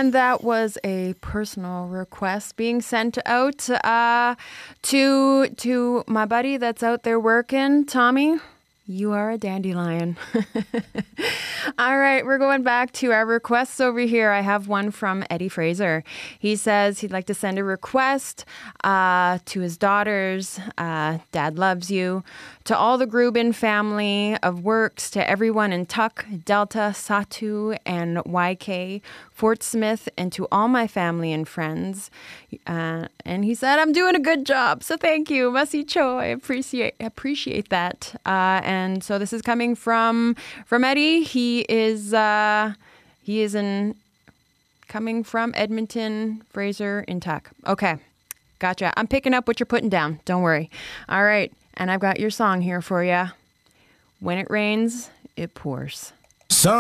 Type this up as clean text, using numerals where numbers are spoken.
And that was a personal request being sent out to my buddy that's out there working. Tommy, you are a dandelion. All right, we're going back to our requests over here. I have one from Eddie Fraser. He says he'd like to send a request to his daughters. Dad loves you. To all the Grubin family of works, to everyone in Tuck, Delta, Satu, and YK, Fort Smith, and to all my family and friends. And he said, I'm doing a good job, so thank you. Masi Cho, I appreciate that. And so this is coming from Eddie. He is coming from Edmonton, Fraser, in Tuck. Okay, gotcha. I'm picking up what you're putting down. Don't worry. All right. And I've got your song here for you. When it rains, it pours.